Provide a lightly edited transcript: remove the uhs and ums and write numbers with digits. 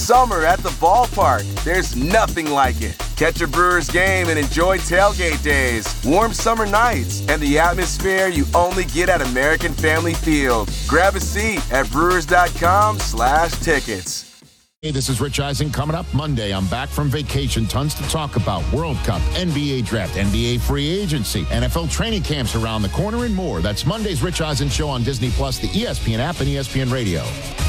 summer at the ballpark. There's nothing like it. Catch a Brewers game and enjoy tailgate days, warm summer nights, and the atmosphere you only get at American Family Field. Grab a seat at brewers.com/tickets. Hey, this is Rich Eisen. Coming up Monday, I'm back from vacation. Tons to talk about. World Cup, NBA draft, NBA free agency, NFL training camps around the corner, and more. That's Monday's Rich Eisen Show on Disney+, the ESPN app, and ESPN Radio.